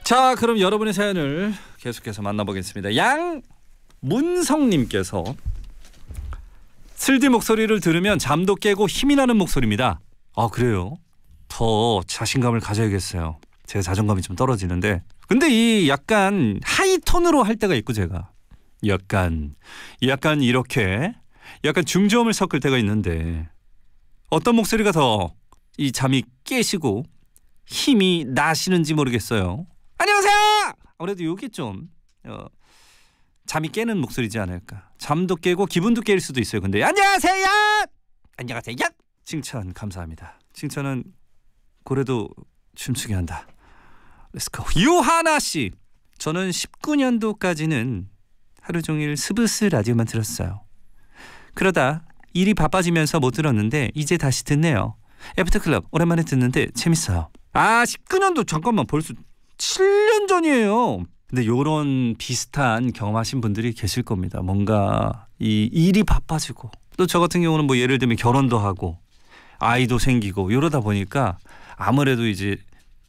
자, 그럼 여러분의 사연을 계속해서 만나보겠습니다. 양문성님께서 슬디 목소리를 들으면 잠도 깨고 힘이 나는 목소리입니다. 아, 그래요? 더 자신감을 가져야겠어요. 제 자존감이 좀 떨어지는데. 근데 이 약간 하이톤으로 할 때가 있고 제가 약간 이렇게 약간 중저음을 섞을 때가 있는데 어떤 목소리가 더 이 잠이 깨시고 힘이 나시는지 모르겠어요. 안녕하세요. 아무래도 이게 좀 잠이 깨는 목소리지 않을까. 잠도 깨고 기분도 깰 수도 있어요. 근데 안녕하세요. 안녕하세요. 칭찬 감사합니다. 칭찬은 고래도 춤추게 한다. 렛츠고. 유하나 씨. 저는 19년도까지는 하루 종일 스브스 라디오만 들었어요. 그러다 일이 바빠지면서 못 들었는데 이제 다시 듣네요. 애프터클럽 오랜만에 듣는데 재밌어요. 아, 19년도 잠깐만 벌써 7년 전이에요. 근데 요런 비슷한 경험하신 분들이 계실 겁니다. 뭔가 이 일이 바빠지고 또 저 같은 경우는 뭐 예를 들면 결혼도 하고 아이도 생기고 이러다 보니까 아무래도 이제